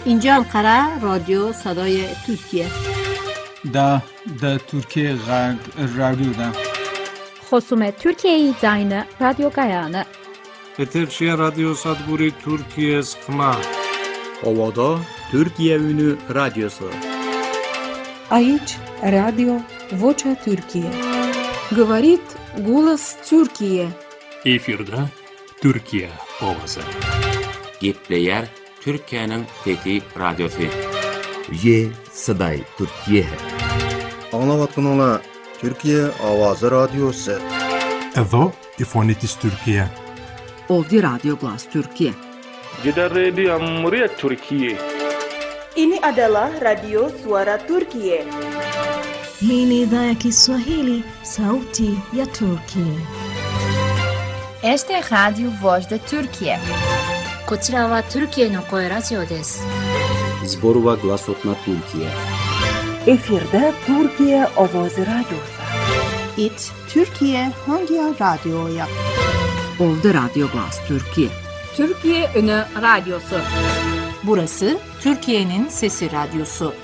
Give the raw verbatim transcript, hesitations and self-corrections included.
اینجا انقره رادیو صدای ترکیه. دا دا ترکیه غرب رادیو دا. خصوم ترکیه زاین رادیو گایانه. Eterşehir Radyo Sadburi Türkiye Sıkma. Ovada Türkiye Ünü Radyosu. Aici Radio Vocea Türkiye. Говорит голос Türkiye. Efirde Türkiye Ovası. Gepleyer Türkiye'nin Fethi Radyosu. Ye Saday Türkiye. Anlavatkanlar Türkiye Avazı Radyosu. Evo İfonitis Türkiye. Ovdi Radyo Glas Türkiye. Gider Radio Muria Türkiye. Ini adalah Radio Suara Turkiye. Hii ni idhaa ya Kiswahili, sauti ya Turkiye. Este Radio Voz de Turkiye. こちらはトルキエの声ラジオです。 Zborova Glasotna Türkiye. Efirde Türkiye Avazı Radyosu. It Türkiye Hangi Radyo'ya? Ovdi Radyo Glas Türkiye. Türkiye Ünü Radyosu. Burası Türkiye'nin Sesi Radyosu.